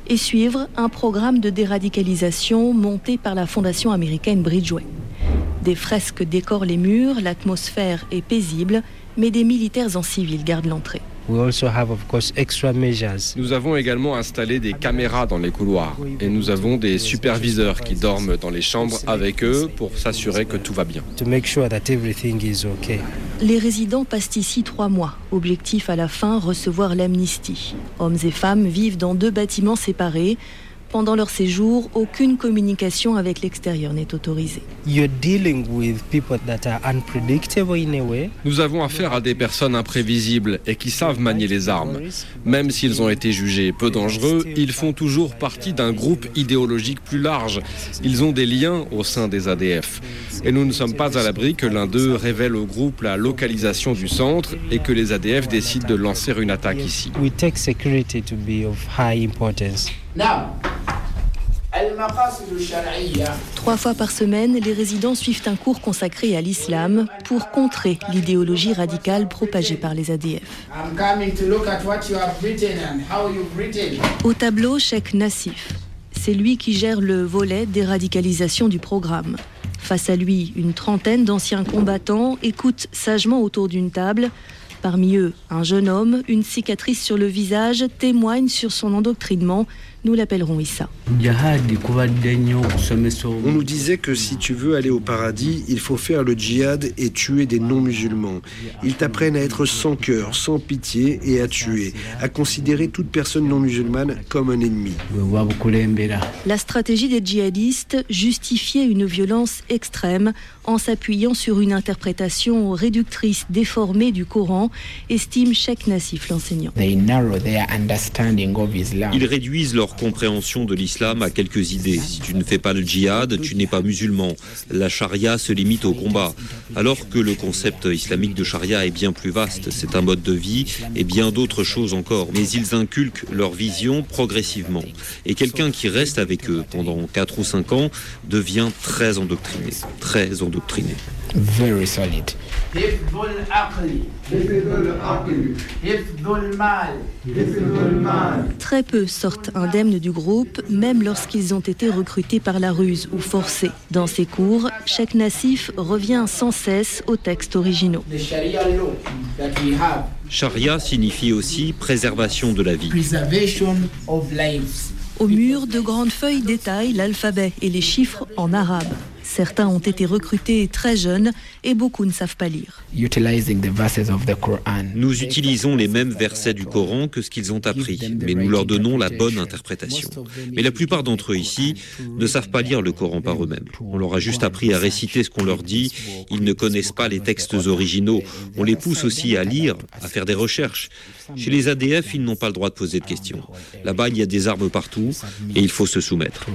et suivre un programme de déradicalisation monté par la fondation américaine Bridgeway. Des fresques décorent les murs, l'atmosphère est paisible, mais des militaires en civil gardent l'entrée. Nous avons également installé des caméras dans les couloirs et nous avons des superviseurs qui dorment dans les chambres avec eux pour s'assurer que tout va bien. Les résidents passent ici 3 mois. Objectif à la fin, recevoir l'amnistie. Hommes et femmes vivent dans 2 bâtiments séparés. Pendant leur séjour, aucune communication avec l'extérieur n'est autorisée. Nous avons affaire à des personnes imprévisibles et qui savent manier les armes. Même s'ils ont été jugés peu dangereux, ils font toujours partie d'un groupe idéologique plus large. Ils ont des liens au sein des ADF. Et nous ne sommes pas à l'abri que l'un d'eux révèle au groupe la localisation du centre et que les ADF décident de lancer une attaque ici. Now, 3 fois par semaine, les résidents suivent un cours consacré à l'islam pour contrer l'idéologie radicale propagée par les ADF. Au tableau, Cheikh Nassif. C'est lui qui gère le volet déradicalisation du programme. Face à lui, une trentaine d'anciens combattants écoutent sagement autour d'une table. Parmi eux, un jeune homme, une cicatrice sur le visage, témoigne sur son endoctrinement. Nous l'appellerons Issa. On nous disait que si tu veux aller au paradis, il faut faire le djihad et tuer des non-musulmans. Ils t'apprennent à être sans cœur, sans pitié et à tuer, à considérer toute personne non-musulmane comme un ennemi. La stratégie des djihadistes justifiait une violence extrême en s'appuyant sur une interprétation réductrice déformée du Coran, estime Cheikh Nassif, l'enseignant. Ils réduisent leur compréhension de l'islam à quelques idées. Si tu ne fais pas le djihad, tu n'es pas musulman. La charia se limite au combat. Alors que le concept islamique de charia est bien plus vaste. C'est un mode de vie et bien d'autres choses encore. Mais ils inculquent leur vision progressivement. Et quelqu'un qui reste avec eux pendant 4 ou 5 ans devient très endoctriné. Très endoctriné. Very solid. Très peu sortent indemnes du groupe, même lorsqu'ils ont été recrutés par la ruse ou forcés. Dans ses cours, Cheikh Nassif revient sans cesse aux textes originaux. Charia signifie aussi préservation de la vie. Au mur, de grandes feuilles détaillent l'alphabet et les chiffres en arabe. Certains ont été recrutés très jeunes et beaucoup ne savent pas lire. Nous utilisons les mêmes versets du Coran que ce qu'ils ont appris, mais nous leur donnons la bonne interprétation. Mais la plupart d'entre eux ici ne savent pas lire le Coran par eux-mêmes. On leur a juste appris à réciter ce qu'on leur dit. Ils ne connaissent pas les textes originaux. On les pousse aussi à lire, à faire des recherches. Chez les ADF, ils n'ont pas le droit de poser de questions. Là-bas, il y a des armes partout et il faut se soumettre.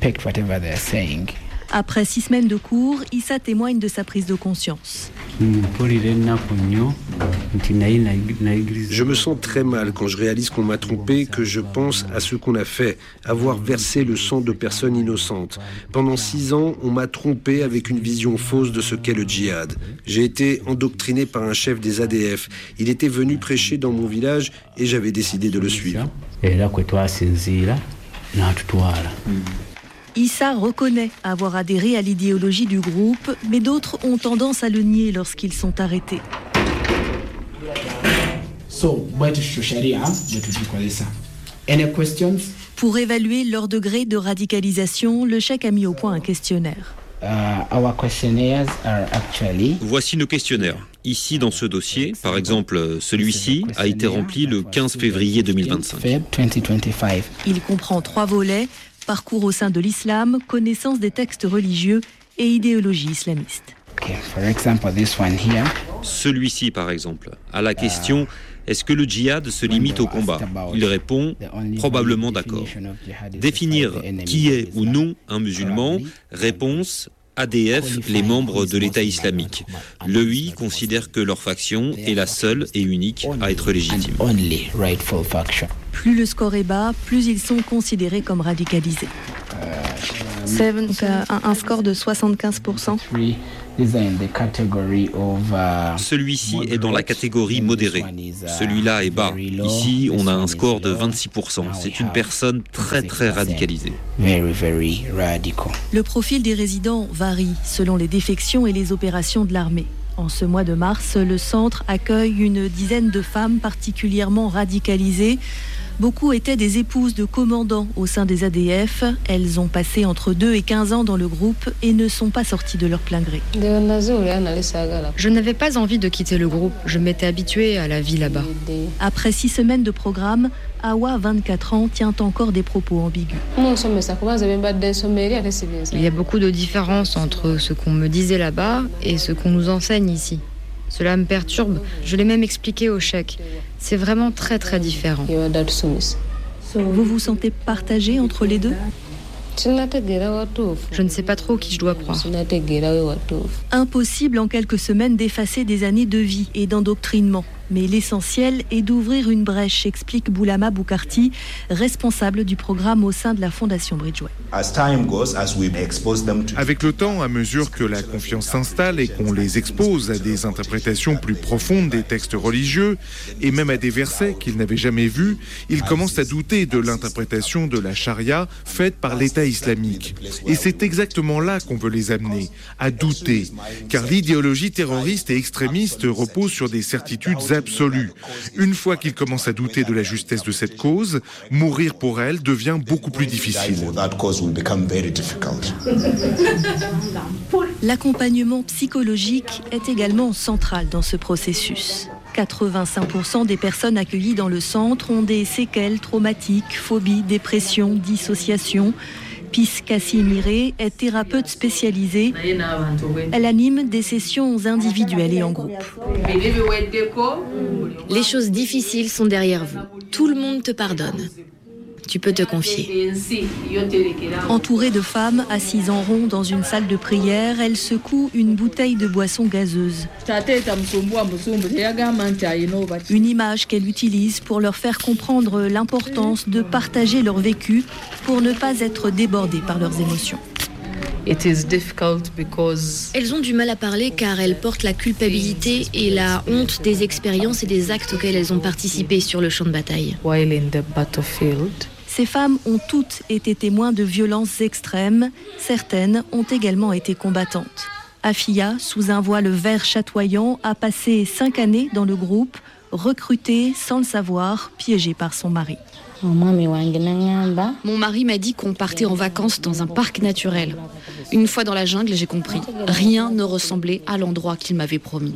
Après 6 semaines de cours, Issa témoigne de sa prise de conscience. Je me sens très mal quand je réalise qu'on m'a trompé, que je pense à ce qu'on a fait, avoir versé le sang de personnes innocentes. Pendant 6 ans, on m'a trompé avec une vision fausse de ce qu'est le djihad. J'ai été endoctriné par un chef des ADF. Il était venu prêcher dans mon village et j'avais décidé de le suivre. Issa reconnaît avoir adhéré à l'idéologie du groupe, mais d'autres ont tendance à le nier lorsqu'ils sont arrêtés. Pour évaluer leur degré de radicalisation, le cheikh a mis au point un questionnaire. Voici nos questionnaires. Ici, dans ce dossier, par exemple, celui-ci a été rempli le 15 février 2025. Il comprend 3 volets. Parcours au sein de l'islam, connaissance des textes religieux et idéologie islamiste. Celui-ci, par exemple, à la question « Est-ce que le djihad se limite au combat ?» Il répond « Probablement d'accord ». Définir qui est ou non un musulman, réponse ADF, les membres de l'État islamique. L'EI considère que leur faction est la seule et unique à être légitime. Plus le score est bas, plus ils sont considérés comme radicalisés. Donc un score de 75%. Celui-ci est dans la catégorie modérée. Celui-là est bas. Ici, on a un score de 26%. C'est une personne très très radicalisée. Le profil des résidents varie selon les défections et les opérations de l'armée. En ce mois de mars, le centre accueille une dizaine de femmes particulièrement radicalisées. Beaucoup étaient des épouses de commandants au sein des ADF. Elles ont passé entre 2 et 15 ans dans le groupe et ne sont pas sorties de leur plein gré. Je n'avais pas envie de quitter le groupe. Je m'étais habituée à la vie là-bas. Après 6 semaines de programme, Awa, 24 ans, tient encore des propos ambigus. Il y a beaucoup de différences entre ce qu'on me disait là-bas et ce qu'on nous enseigne ici. Cela me perturbe. Je l'ai même expliqué au chèque. C'est vraiment très très différent. Vous vous sentez partagé entre les deux ? Je ne sais pas trop qui je dois croire. Impossible en quelques semaines d'effacer des années de vie et d'endoctrinement. Mais l'essentiel est d'ouvrir une brèche, explique Boulama Boukarti, responsable du programme au sein de la Fondation Bridgeway. Avec le temps, à mesure que la confiance s'installe et qu'on les expose à des interprétations plus profondes des textes religieux et même à des versets qu'ils n'avaient jamais vus, ils commencent à douter de l'interprétation de la charia faite par l'État islamique. Et c'est exactement là qu'on veut les amener, à douter. Car l'idéologie terroriste et extrémiste repose sur des certitudes absolue. Une fois qu'ils commencent à douter de la justesse de cette cause, mourir pour elle devient beaucoup plus difficile. L'accompagnement psychologique est également central dans ce processus. 85% des personnes accueillies dans le centre ont des séquelles traumatiques, phobies, dépression, dissociation. Pis Kassi Miré est thérapeute spécialisée. Elle anime des sessions individuelles et en groupe. Les choses difficiles sont derrière vous. Tout le monde te pardonne. Tu peux te confier. Entourée de femmes assises en rond dans une salle de prière, elle secoue une bouteille de boisson gazeuse. Une image qu'elle utilise pour leur faire comprendre l'importance de partager leur vécu pour ne pas être débordées par leurs émotions. Elles ont du mal à parler car elles portent la culpabilité et la honte des expériences et des actes auxquels elles ont participé sur le champ de bataille. Ces femmes ont toutes été témoins de violences extrêmes. Certaines ont également été combattantes. Afia, sous un voile vert chatoyant, a passé 5 années dans le groupe, recrutée sans le savoir, piégée par son mari. Mon mari m'a dit qu'on partait en vacances dans un parc naturel. Une fois dans la jungle, j'ai compris. Rien ne ressemblait à l'endroit qu'il m'avait promis.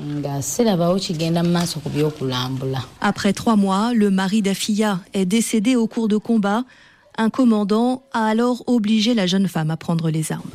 Après 3 mois, le mari d'Afia est décédé au cours de combat. Un commandant a alors obligé la jeune femme à prendre les armes.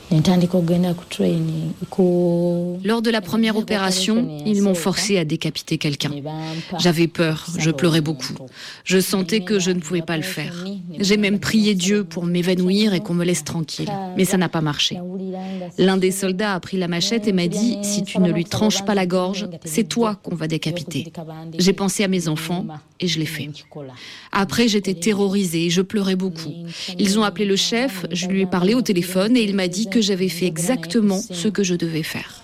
Lors de la première opération, ils m'ont forcé à décapiter quelqu'un. J'avais peur, je pleurais beaucoup. Je sentais que je ne pouvais pas le faire. J'ai même prié Dieu pour m'évanouir et qu'on me laisse tranquille. Mais ça n'a pas marché. L'un des soldats a pris la machette et m'a dit « Si tu ne lui tranches pas la gorge, c'est toi qu'on va décapiter. » J'ai pensé à mes enfants et je l'ai fait. Après, j'étais terrorisée et je pleurais beaucoup. Ils ont appelé le chef, je lui ai parlé au téléphone et il m'a dit que j'avais fait exactement ce que je devais faire.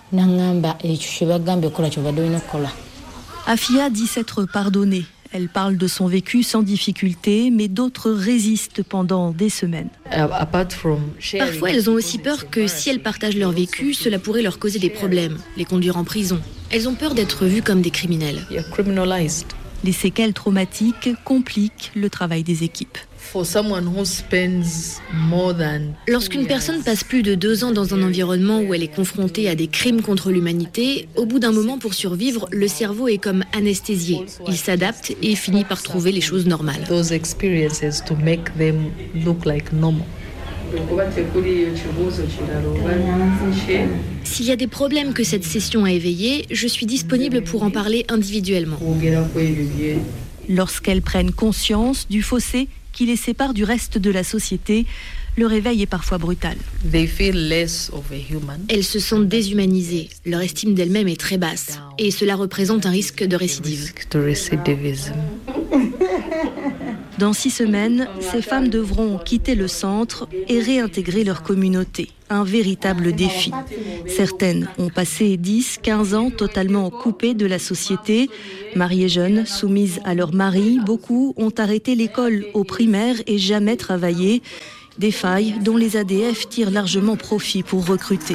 Afia dit s'être pardonnée. Elle parle de son vécu sans difficulté, mais d'autres résistent pendant des semaines. Parfois, elles ont aussi peur que si elles partagent leur vécu, cela pourrait leur causer des problèmes, les conduire en prison. Elles ont peur d'être vues comme des criminels. Les séquelles traumatiques compliquent le travail des équipes. Lorsqu'une personne passe plus de 2 ans dans un environnement où elle est confrontée à des crimes contre l'humanité, au bout d'un moment pour survivre, le cerveau est comme anesthésié. Il s'adapte et finit par trouver les choses normales. S'il y a des problèmes que cette session a éveillés, je suis disponible pour en parler individuellement. Lorsqu'elles prennent conscience du fossé qui les sépare du reste de la société, le réveil est parfois brutal. Elles se sentent déshumanisées, leur estime d'elles-mêmes est très basse et cela représente un risque de récidive. Dans 6 semaines, ces femmes devront quitter le centre et réintégrer leur communauté. Un véritable défi. Certaines ont passé 10-15 ans totalement coupées de la société. Mariées jeunes, soumises à leur mari, beaucoup ont arrêté l'école au primaire et jamais travaillé. Des failles dont les ADF tirent largement profit pour recruter.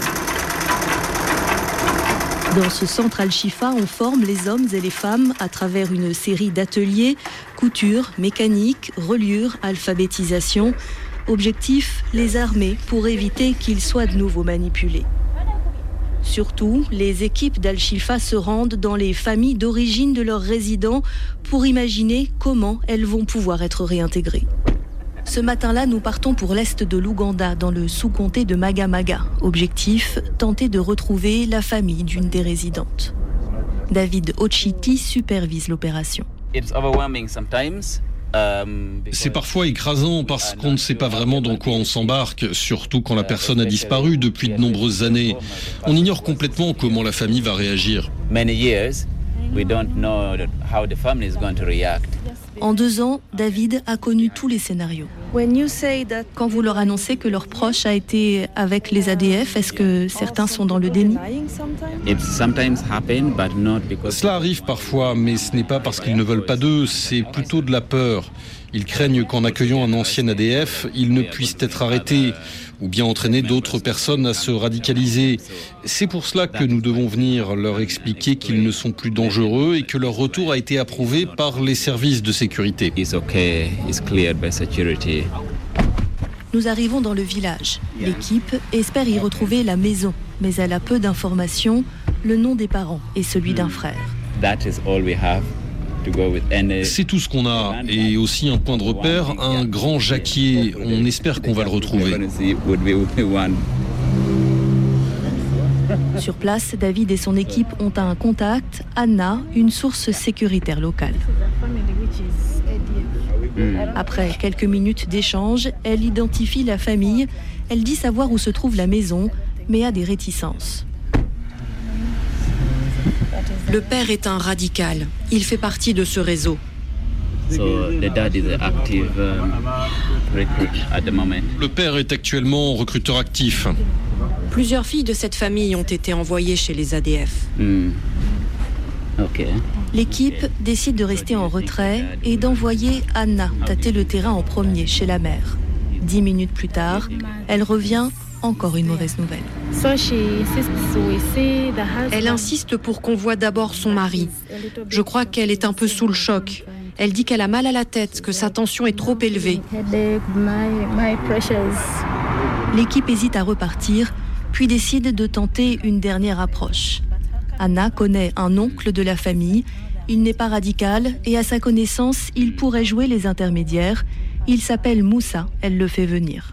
Dans ce centre Al-Shifa, on forme les hommes et les femmes à travers une série d'ateliers, couture, mécanique, reliure, alphabétisation. Objectif, les armer pour éviter qu'ils soient de nouveau manipulés. Surtout, les équipes d'Al-Shifa se rendent dans les familles d'origine de leurs résidents pour imaginer comment elles vont pouvoir être réintégrées. Ce matin-là, nous partons pour l'est de l'Ouganda, dans le sous-comté de Magamaga. Objectif, tenter de retrouver la famille d'une des résidentes. David Ochiti supervise l'opération. C'est parfois écrasant parce qu'on ne sait pas vraiment dans quoi on s'embarque, surtout quand la personne a disparu depuis de nombreuses années. On ignore complètement comment la famille va réagir. En 2 ans, David a connu tous les scénarios. Quand vous leur annoncez que leur proche a été avec les ADF, est-ce que certains sont dans le déni? Cela arrive parfois, mais ce n'est pas parce qu'ils ne veulent pas d'eux, c'est plutôt de la peur. Ils craignent qu'en accueillant un ancien ADF, ils ne puissent être arrêtés ou bien entraîner d'autres personnes à se radicaliser. C'est pour cela que nous devons venir leur expliquer qu'ils ne sont plus dangereux et que leur retour a été approuvé par les services de sécurité. Nous arrivons dans le village. L'équipe espère y retrouver la maison, mais elle a peu d'informations, le nom des parents et celui d'un frère. C'est tout ce qu'on a, et aussi un point de repère, un grand jacquier. On espère qu'on va le retrouver. Sur place, David et son équipe ont un contact, Anna, une source sécuritaire locale. Après quelques minutes d'échange, elle identifie la famille. Elle dit savoir où se trouve la maison, mais a des réticences. Le père est un radical. Il fait partie de ce réseau. Le père est actuellement recruteur actif. Plusieurs filles de cette famille ont été envoyées chez les ADF. L'équipe décide de rester en retrait et d'envoyer Anna tâter le terrain en premier chez la mère. 10 minutes plus tard, elle revient. Encore une mauvaise nouvelle. Elle insiste pour qu'on voie d'abord son mari. Je crois qu'elle est un peu sous le choc. Elle dit qu'elle a mal à la tête, que sa tension est trop élevée. L'équipe hésite à repartir, puis décide de tenter une dernière approche. Anna connaît un oncle de la famille. Il n'est pas radical et à sa connaissance, il pourrait jouer les intermédiaires. Il s'appelle Moussa. Elle le fait venir.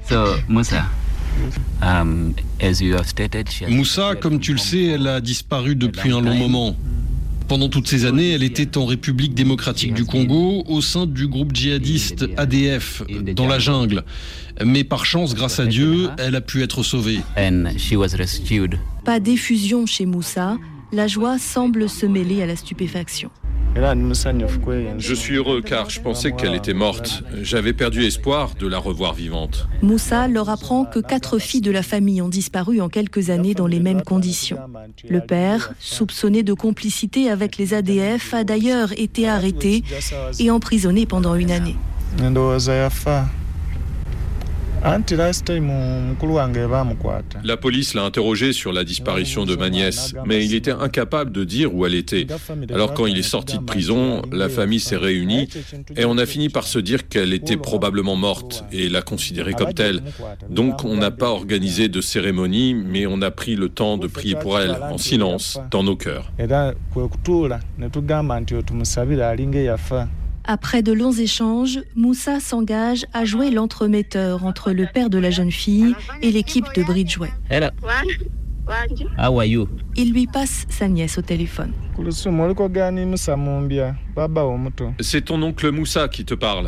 Moussa, comme tu le sais, elle a disparu depuis un long moment. Pendant toutes ces années, elle était en République démocratique du Congo, au sein du groupe djihadiste ADF, dans la jungle. Mais par chance, grâce à Dieu, elle a pu être sauvée. Pas d'effusion chez Moussa. La joie semble se mêler à la stupéfaction. Je suis heureux car je pensais qu'elle était morte. J'avais perdu espoir de la revoir vivante. Moussa leur apprend que 4 filles de la famille ont disparu en quelques années dans les mêmes conditions. Le père, soupçonné de complicité avec les ADF, a d'ailleurs été arrêté et emprisonné pendant 1 année. La police l'a interrogé sur la disparition de ma nièce, mais il était incapable de dire où elle était. Alors quand il est sorti de prison, la famille s'est réunie et on a fini par se dire qu'elle était probablement morte et la considérer comme telle. Donc on n'a pas organisé de cérémonie, mais on a pris le temps de prier pour elle, en silence, dans nos cœurs. Après de longs échanges, Moussa s'engage à jouer l'entremetteur entre le père de la jeune fille et l'équipe de Bridgeway. Il lui passe sa nièce au téléphone. C'est ton oncle Moussa qui te parle.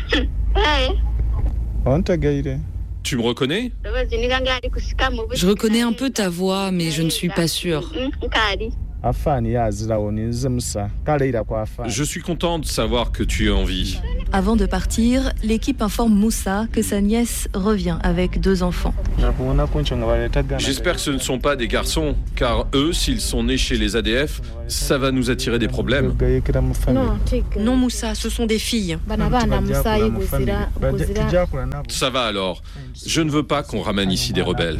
Tu me reconnais? Je reconnais un peu ta voix, mais je ne suis pas sûre. Je suis content de savoir que tu es en vie. Avant de partir, l'équipe informe Moussa que sa nièce revient avec 2 enfants. J'espère que ce ne sont pas des garçons, car eux, s'ils sont nés chez les ADF, ça va nous attirer des problèmes. Non Moussa, ce sont des filles. Ça va alors. Je ne veux pas qu'on ramène ici des rebelles.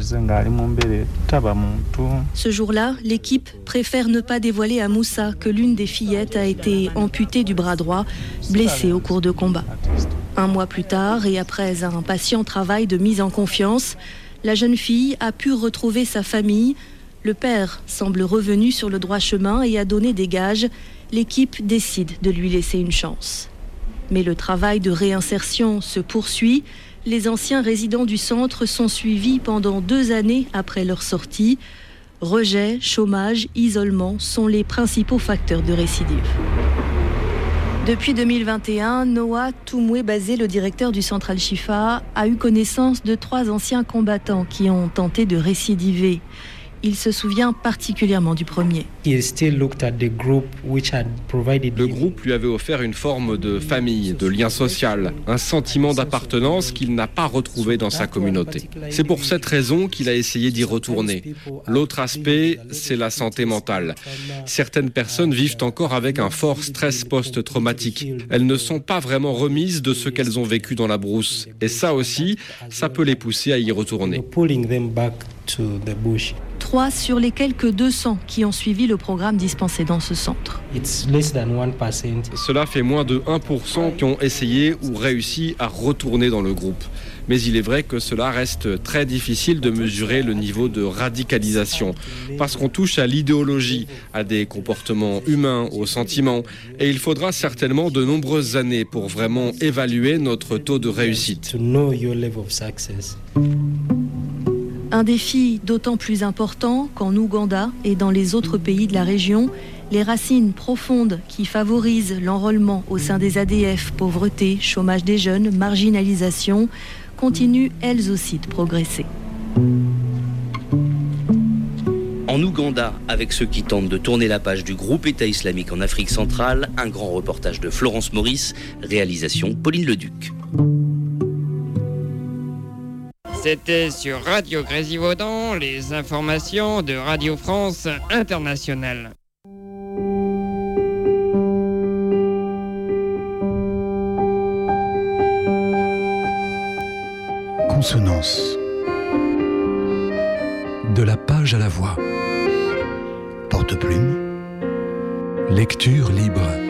Ce jour-là, l'équipe préfère ne pas dévoiler à Moussa que l'une des fillettes a été amputée du bras droit, blessée au cours de combat. 1 mois plus tard, et après un patient travail de mise en confiance, la jeune fille a pu retrouver sa famille. Le père semble revenu sur le droit chemin et a donné des gages. L'équipe décide de lui laisser une chance. Mais le travail de réinsertion se poursuit. Les anciens résidents du centre sont suivis pendant 2 années après leur sortie. Rejet, chômage, isolement sont les principaux facteurs de récidive. Depuis 2021, Noah Toumoué-Bazé, le directeur du centre Al-Shifa, a eu connaissance de 3 anciens combattants qui ont tenté de récidiver. Il se souvient particulièrement du premier. Le groupe lui avait offert une forme de famille, de lien social, un sentiment d'appartenance qu'il n'a pas retrouvé dans sa communauté. C'est pour cette raison qu'il a essayé d'y retourner. L'autre aspect, c'est la santé mentale. Certaines personnes vivent encore avec un fort stress post-traumatique. Elles ne sont pas vraiment remises de ce qu'elles ont vécu dans la brousse. Et ça aussi, ça peut les pousser à y retourner. 3 sur les quelques 200 qui ont suivi le programme dispensé dans ce centre. Cela fait moins de 1% qui ont essayé ou réussi à retourner dans le groupe. Mais il est vrai que cela reste très difficile de mesurer le niveau de radicalisation, parce qu'on touche à l'idéologie, à des comportements humains, aux sentiments, et il faudra certainement de nombreuses années pour vraiment évaluer notre taux de réussite. Un défi d'autant plus important qu'en Ouganda et dans les autres pays de la région, les racines profondes qui favorisent l'enrôlement au sein des ADF, pauvreté, chômage des jeunes, marginalisation, continuent elles aussi de progresser. En Ouganda, avec ceux qui tentent de tourner la page du groupe État islamique en Afrique centrale, un grand reportage de Florence Maurice, réalisation Pauline Leduc. C'était sur Radio Grésivaudan, les informations de Radio France Internationale. Consonance. De la page à la voix. Porte-plume. Lecture libre.